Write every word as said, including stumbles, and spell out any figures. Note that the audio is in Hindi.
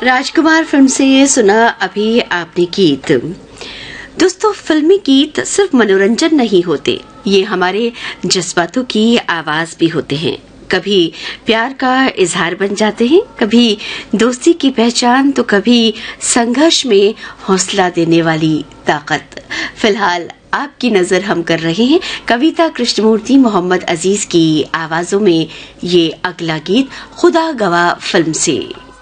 राजकुमार फिल्म से ये सुना अभी आपने गीत। दोस्तों, फिल्मी गीत सिर्फ मनोरंजन नहीं होते, ये हमारे जज्बातों की आवाज भी होते हैं। कभी प्यार का इजहार बन जाते हैं, कभी दोस्ती की पहचान, तो कभी संघर्ष में हौसला देने वाली ताकत। फिलहाल आपकी नजर हम कर रहे हैं कविता कृष्णमूर्ति, मोहम्मद अजीज की आवाजों में ये अगला गीत खुदा गवाह फिल्म से।